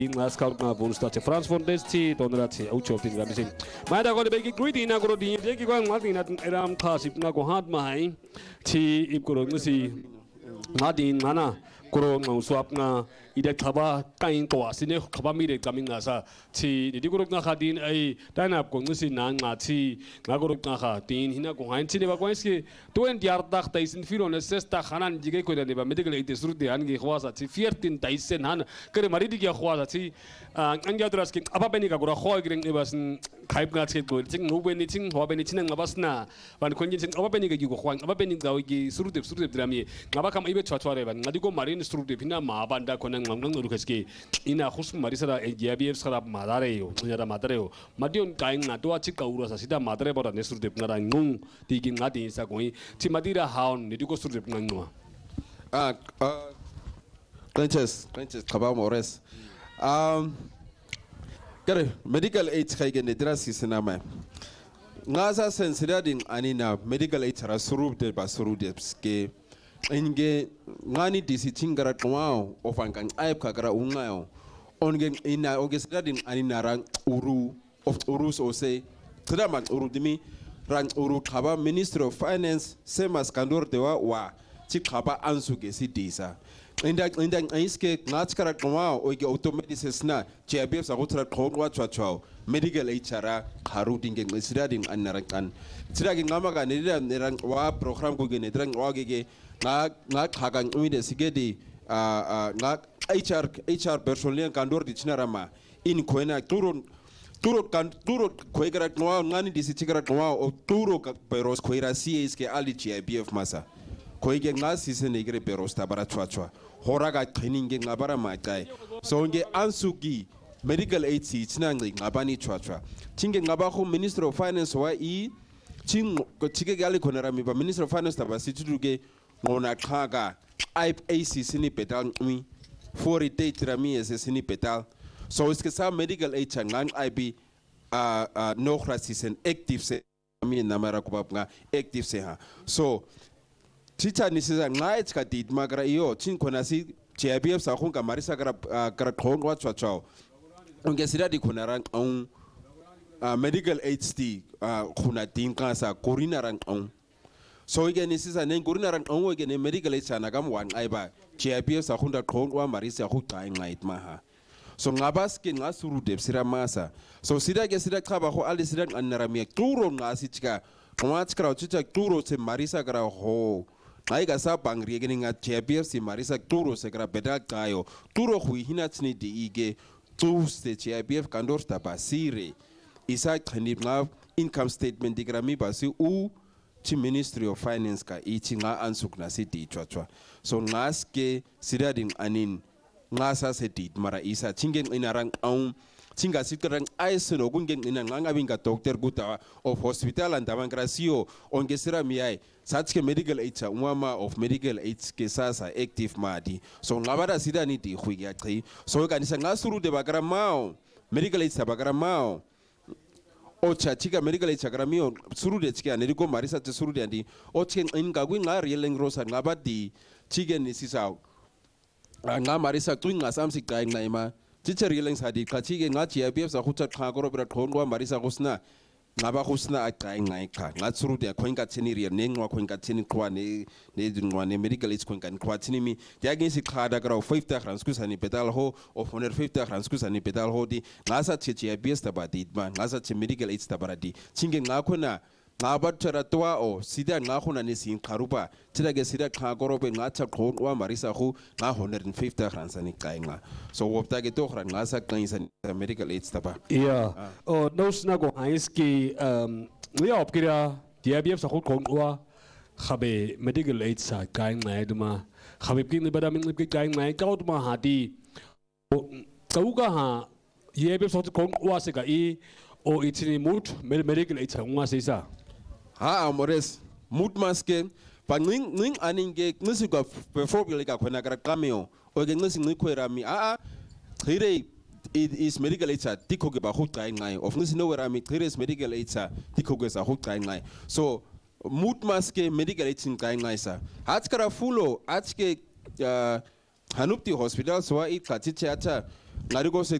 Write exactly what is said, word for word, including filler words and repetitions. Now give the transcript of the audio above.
Ingas kau nga bonus ta France Fondes ti donra ti au chopin ga misin mai da ko be ki greedy na ko di de ki ko ngati na ram khasip na ko hat mai ti ip ko ngsi ngadi ngana ko ngau swap nga ide khaba kain ko asine khaba mi de coming nga sa ti di ko nga khadin ai dana ko ngsi na nga ti nga ko nga kha tin hina ko hain ti ne ba ko eski twen diar dak taisin filo ne sesta khanan jige ko de ba medical aid sur de an gi khwasa ti vierzehn taisen han kare mari di gi khwasa ti ang ya dras ki apa beni ka ko kho gi ne ba sin khaip nga ti ko ting no beni ting ho beni tin nga bas na ban ko tin apa beni ga gi ko khwan apa beni ga gi sur de sur de drami nga ba kam ibe chwa chwa re ban ngadi ko marin sur de pina ma banda ko nang nang no keski ina khus mari sara ya bi sara madare yo ya da madare yo madion kain na to achi ka ura sa sida madare bora ne sur de na ngung ti gi ngadi sa ko ti madira haun ni ko sur de nang no ah Clenches, clenches, kaba mores. Um, kare medical aid kaya ne drasi sinama. Ngasa sensirading anina medical aid tara surup de ba surup de ske. Inge ngani disi chingara kwao ofankan aip kakara ungayo. Onge ina ogesrading anina rang uru of urus ose. Traman uru dimi rang uru kaba Minister of Finance semas kandor dewa wa chik kaba ansuke si disa. Inda inda iske ngachkara kwa oige automatic na G B F sa gotra khongwa chwa medical HR kharu dinge ngisirading anarakan siragi ngamaga nerang wa program ko gene drang wa gege nga nga khagang umide sigedi nga H R H R personnel kandor di chinarama in koena turun turo kan turo koigara kwa ngani disi chigara kwa o turo peros koira C S ke ali G B F masa koige ngasi se negre peros tabara chwa chwa horaga training ngabara makai so nge ansugi medical aid si tinangi ngabani chwachwa tinge ngabaho Minister of Finance wa i ting ko tige gali konara mi ba Minister of Finance taba situduge ngona khaga I P A C sini petal mi for it trami ese sini petal so iske sa medical aid changang I B uh uh no rasisen active se mi namara kubapnga active se ha so Chicha ni sisa ngai chka dit magra iyo chin kona si G B F sa khunga marisa kara kara khongwa chwa chwa onge sira di khuna rang on medical aid sti khuna tinka sa korina rang on so ige ni sisa nen korina rang on ige ne medical aid sana kam wan ai ba G B F sa khunda khongwa marisa khu kai ngai maha so ngabaske ngasuru de sira masa so sira ge sira khaba ho ali sira annara mi turo ngasi chika khwa chkra chicha turo se marisa kara ho Aiga sa bangri nga G B F si marisa turo se gra beda kayo turo hui hinatsni di ige tu se G B F kandor sta basire isa khani nga income statement digrami basi u chi Ministry of Finance ka ichi nga ansuk na si di chwa so ngaske sirading anin ngasa se di mara isa chingen inarang aun Chinga sitrang aiseno gungen ina nganga binga doctor guta of hospital and damangrasio on gesira miai satske medical aid umama of medical aid ke sasa active madi so ngabara sida ni di khwi ya chi so kanisa ngasuru de bagara mao medical aid bagara mao o cha chika medical aid chakara mio suru de chika ne ko marisa te suru de andi o chen inga gwi nga rieleng rosa ngabadi chigen ni sisa nga marisa twinga samsik kai ngaima Teacher yelling sadi kachige nga G B F sa khucha khagoro bra thongwa marisa kusna ngaba kusna akai ngai kha nga tsuru de khoinga chini ri ne ngwa khoinga chini khwa ne ne ngwa ne medical is khoinga khwa chini mi yagi si khada kra five ta khans kusani pedal ho of honor five ta khans kusani pedal ho di nga sa che G B S ta ba di ma nga sa che medical aid ta baradi chinge nga khona nga ba tera toa o sida nga khona ne sin kharupa chirage sida khagoro be nga cha khongwa marisa khu nga honor five ta khans ani kai nga so wopta ge to khran nga sa kaisa medical aid ta ba yeah oh no sna go aiski um we opkira G B F sa khu khongwa khabe medical aid sa kai nga duma khabe kin bada min ke kai nga ka duma ha di ka uga ha G B F sa khongwa se ka i o itini mut medical aid sa ngwa se sa ha amores mut maske paning ning aninge ngisiga performing ka khona kara cameo o ge ngisi ngikhwera mi a a khire it is medical aid tikhoge ba khu kai ngai of ngisi no wera mi khire is medical aid tikhoge sa khu kai ngai so mut maske medical aid kai ngai sa hats kara fulo atske hanupti hospital so i kati theater ngari go se